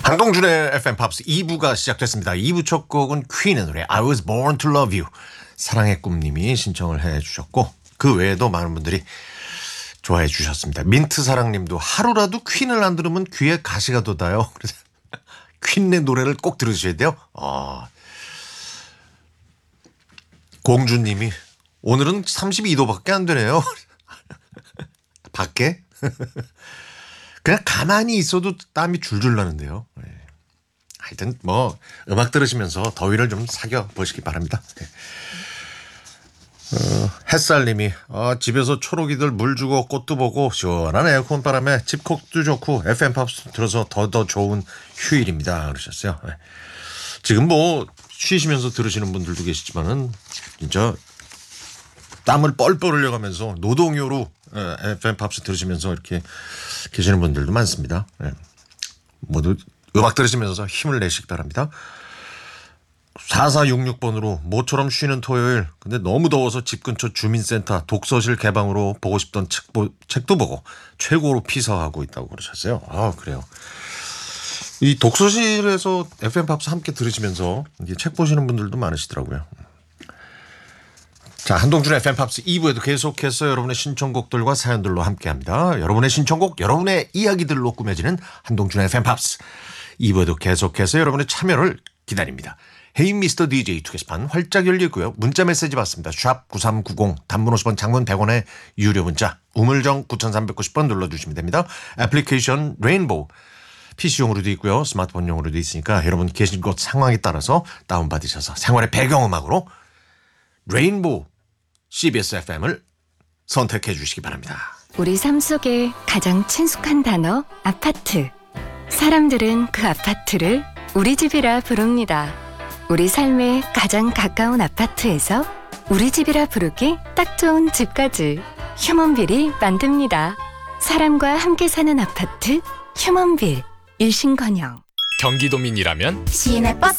한동준의 FM 팝스 2부가 시작됐습니다. 2부 첫 곡은 퀸의 노래 I was born to love you. 사랑의 꿈님이 신청을 해주셨고 그 외에도 많은 분들이 좋아해 주셨습니다. 민트사랑님도 하루라도 퀸을 안 들으면 귀에 가시가 돋아요. 그래서 퀸의 노래를 꼭 들으셔야 돼요. 공주님이 오늘은 32도밖에 안 되네요. 밖에? 그냥 가만히 있어도 땀이 줄줄 나는데요. 하여튼 뭐 음악 들으시면서 더위를 좀 사겨 보시기 바랍니다. 햇살님이 집에서 초록이들 물 주고 꽃도 보고 시원한 에어컨 바람에 집콕도 좋고 FM 팝스 들어서 더 좋은 휴일입니다. 그러셨어요. 지금 뭐 쉬시면서 들으시는 분들도 계시지만은 진짜 땀을 뻘뻘 흘려가면서 노동요로 FM 팝스 들으시면서 이렇게 계시는 분들도 많습니다. 모두 음악 들으시면서 힘을 내시기 바랍니다. 4466번으로 모처럼 쉬는 토요일 근데 너무 더워서 집 근처 주민센터 독서실 개방으로 보고 싶던 책도 보고 최고로 피서하고 있다고 그러셨어요. 그래요. 이 독서실에서 FM 팝스 함께 들으시면서 책 보시는 분들도 많으시더라고요. 자, 한동준의 FM 팝스 2부에도 계속해서 여러분의 신청곡들과 사연들로 함께합니다. 여러분의 신청곡, 여러분의 이야기들로 꾸며지는 한동준의 FM 팝스 2부에도 계속해서 여러분의 참여를 기다립니다. 헤이 미스터 DJ 투게시판 활짝 열리고요. 문자 메시지 받습니다. 샵 9390 단문 50원 장문 100원의 유료 문자 우물정 9390번 눌러주시면 됩니다. 애플리케이션 레인보우 PC용으로도 있고요. 스마트폰용으로도 있으니까 여러분 계신 곳 상황에 따라서 다운받으셔서 생활의 배경음악으로 레인보우 CBS FM을 선택해 주시기 바랍니다. 우리 삶 속에 가장 친숙한 단어 아파트. 사람들은 그 아파트를 우리 집이라 부릅니다. 우리 삶에 가장 가까운 아파트에서 우리 집이라 부르기 딱 좋은 집까지 휴먼빌이 만듭니다. 사람과 함께 사는 아파트 휴먼빌. 일신건영. 경기도민이라면 시내버스